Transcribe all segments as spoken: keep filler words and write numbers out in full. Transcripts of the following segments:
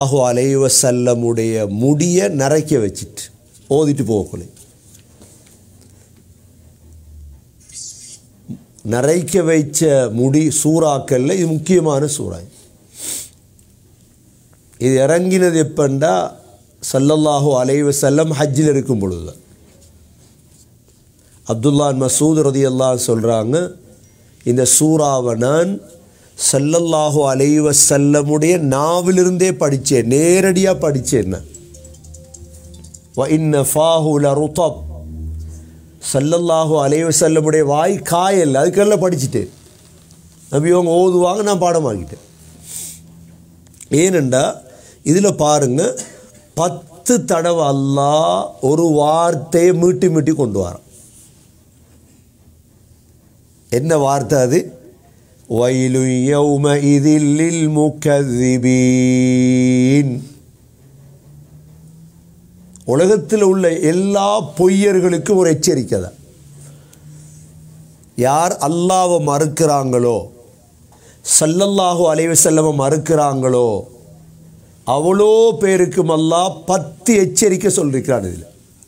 ஸல்லல்லாஹு அலைஹி வஸல்லம் உடைய முடிய நரைக்க வச்சிட்டு ஓதிட்டு போகக்குள்ள நரைக்க வைச்ச முடி சூறாக்கள்ல இது முக்கியமான சூறா. இது இறங்கினது எப்பண்டா ஸல்லல்லாஹு அலைஹி வஸல்லம் ஹஜ்ஜில் இருக்கும் பொழுது. அப்துல்லா மசூத் ரலியல்லாஹு அன்ஹு சொல்கிறாங்க, இந்த சூறாவை நான் ஸல்லல்லாஹு அலைஹி வஸல்லமுடைய நாவிலிருந்தே படித்தேன், நேரடியாக படித்தேன். வ இன்ன ஃபாஹு லருதப், ஸல்லல்லாஹு அலைஹி வஸல்லமுடைய வாய் காயல், அதுக்கெல்லாம் படிச்சுட்டேன். நபி அவங்க ஓதுவாங்க, நான் பாடமாக்கிட்டேன். ஏனெண்டா இதில் பாருங்கள், பத்து தடவை அல்லாஹ் ஒரு வார்த்தையை மீட்டி மீட்டி கொண்டு வரான். என்ன வார்த்தை அது? வயலு யௌமஇதில் லில் முகذிபீன். உலகத்தில் உள்ள எல்லா பொய்யர்களுக்கும் ஒரு எச்சரிக்கை தான். யார் அல்லாஹ்வை மறுக்கிறாங்களோ, ஸல்லல்லாஹு அலைஹி வஸல்லம் மறுக்கிறாங்களோ, அவ்வளோ பேருக்கும் அல்லாஹ் பத்து எச்சரிக்கை சொல்லியிருக்கிறான். இதில்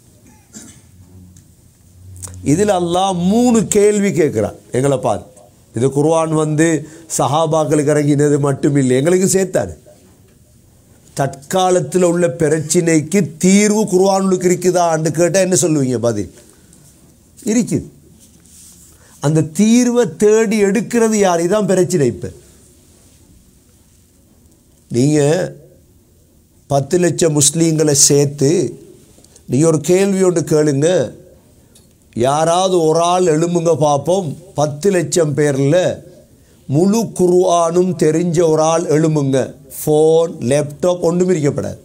இதில் அல்லாஹ் மூணு கேள்வி கேட்குறான் எங்களை பார்த்து. இது குர்ஆன் வந்து சஹாபாக்களுக்கு இறங்கினது மட்டும் இல்லை, எங்களுக்கு சேர்த்தாரு. தற்காலத்தில் உள்ள பிரச்சினைக்கு தீர்வு குர்ஆனுக்கு இருக்குதான்னு கேட்டால் என்ன சொல்லுவீங்க? பதில் இருக்குது. அந்த தீர்வை தேடி எடுக்கிறது யார்? இதுதான் பிரச்சனை. இப்போ நீங்கள் பத்து லட்சம் முஸ்லீம்களை சேர்த்து நீங்கள் ஒரு கேள்வி ஒன்று கேளுங்க, யாராவது ஒரு ஆள் எழும்புங்க பார்ப்போம். பத்து லட்சம் பேரில் முழு குர்ஆனும் தெரிஞ்ச ஒரு ஆள் எழும்புங்க. ஃபோன், லேப்டாப் ஒன்றும் இருக்கப்படாது.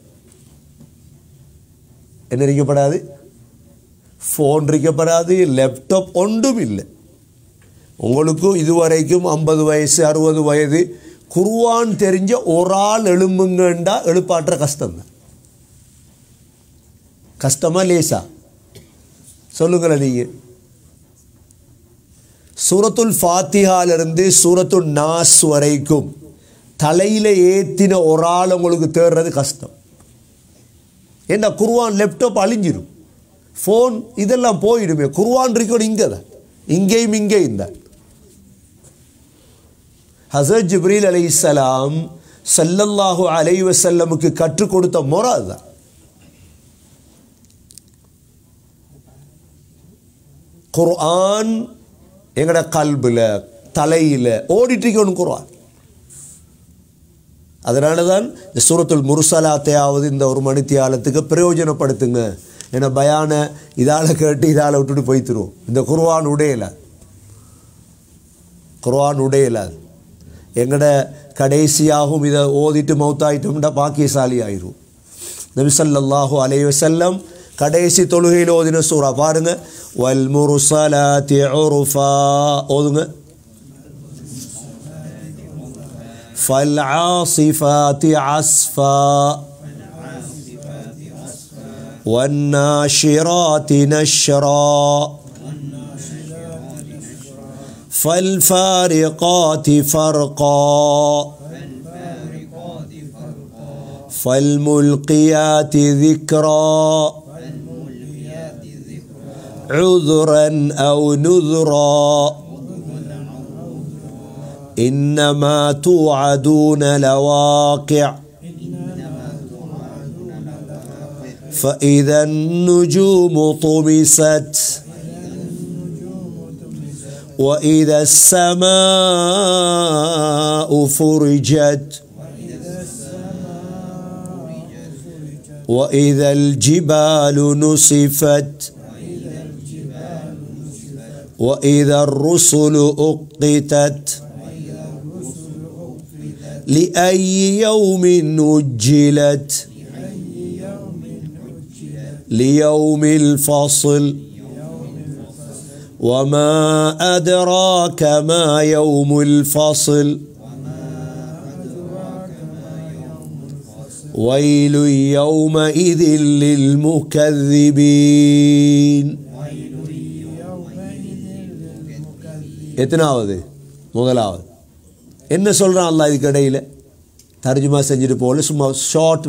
என்ன இருக்கப்படாது? ஃபோன் இருக்கப்படாது, லேப்டாப் ஒன்றும் இல்லை. உங்களுக்கும் இதுவரைக்கும் ஐம்பது வயசு அறுபது வயது குர்ஆன் தெரிஞ்ச ஒரு ஆள் எழும்புங்கண்டா எழுப்பாற்ற கஷ்டம்தான். கஷ்டமா லேசா? சொல்லுங்களேன் நீங்கள். சூரத்துல் ஃபாத்திஹாலிருந்து சூரத்துல் நாஸ் வரைக்கும் தலையில் ஏற்றின ஒரு ஆள் உங்களுக்கு தேடுறது கஷ்டம். ஏன்னா குர்ஆன் லேப்டாப் அழிஞ்சிடும், ஃபோன் இதெல்லாம் போயிடுமே. குர்ஆன் இருக்கணும் இங்கே தான், இங்கேயும் இங்கேயும் தான். ஹஸரத் ஜிப்ரீல் அலைஹிஸ்ஸலாம் ஸல்லல்லாஹு அலைஹி வஸல்லமுக்கு கற்றுக் கொடுத்த முறை அதுதான். குர்ஆன் எங்கட கல்பில் தலையில் ஓடிட்டுருக்கணும் குர்ஆன். அதனால தான் இந்த சூரத்துல் முர்சலாத்தையாவது இந்த ஒரு மணித்தியாலத்துக்கு பிரயோஜனப்படுத்துங்க. ஏன்னா பயான இதால் கேட்டு இதால் விட்டுட்டு போய்த்துருவோம். இந்த குர்ஆன் உடையல, குர்ஆன் உடையல. எங்கட கடைசியாகவும் இதை ஓதிட்டு மௌத்தாயிட்டோம்னா பாக்கியசாலி ஆயிரும். நபி ஸல்லல்லாஹு அலைஹி வஸல்லம் கடைசி தொழுகையில் ஓதின சூறா பாருங்க. வல் முர்சலாத்தி உர்ஃபா ஓதுங்க. ஃபல் ஆஸிஃபாத்தி அஸ்ஃபா வன் நாஷிராத்தி நஷ்ரா ஃபல் ஃபாரிகாத்தி ஃபர்கா ஃபல் முல்கியாத்தி ذிக்ரா عذرا أو نذرا إنما توعدون لواقع فإذا النجوم طمست وإذا السماء فرجت وإذا الجبال نصفت وإذا الرسل أقتت لأي يوم أجلت ليوم الفصل وما أدراك ما يوم الفصل ويل يومئذ للمكذبين. எத்தனாவது? முதலாவது. என்ன சொல்கிறான் அல்லாஹ் இதுக்கு இடையில்? தர்ஜுமா செஞ்சுட்டு போகல, சும்மா ஷார்ட்